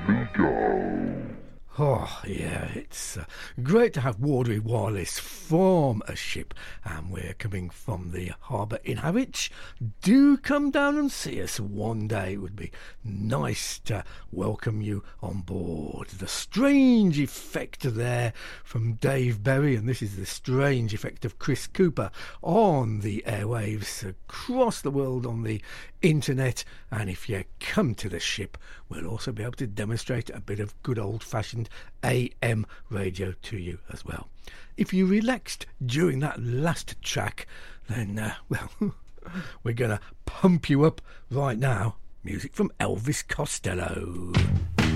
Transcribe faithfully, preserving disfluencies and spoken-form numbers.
Amigo. Oh, yeah, it's uh, great to have Wardery Wireless form a ship, and we're coming from the harbour in Harwich. Do come down and see us one day. It would be nice to welcome you on board. The strange effect there from Dave Berry, and this is the strange effect of Chris Cooper on the airwaves across the world on the internet. And if you come to the ship, we'll also be able to demonstrate a bit of good old-fashioned A M radio to you as well. If you relaxed during that last track, then, uh, well, we're going to pump you up right now. Music from Elvis Costello.